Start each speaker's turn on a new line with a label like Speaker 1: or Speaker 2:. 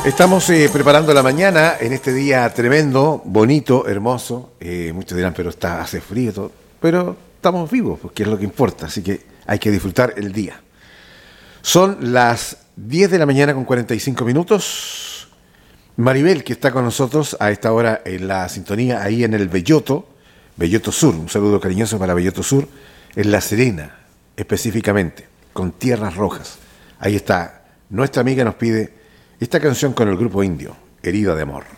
Speaker 1: Estamos preparando la mañana en este día tremendo, bonito, hermoso. Muchos dirán, pero hace frío todo. Pero estamos vivos, porque es lo que importa. Así que hay que disfrutar el día. Son las 10 de la mañana con 45 minutos. Maribel, que está con nosotros a esta hora en la sintonía, ahí en el Belloto Sur. Un saludo cariñoso para Belloto Sur, en La Serena, específicamente, con Tierras Rojas. Ahí está, nuestra amiga nos pide esta canción con el grupo indio, Herida de Amor.